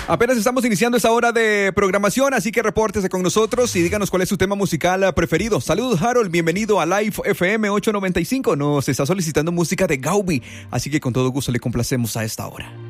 Apenas estamos iniciando esa hora de programación, así que repórtese con nosotros y díganos cuál es su tema musical preferido. Saludos, Harold, bienvenido a Live FM 895. Nos está solicitando música de Gaubi, así que con todo gusto le complacemos a esta hora.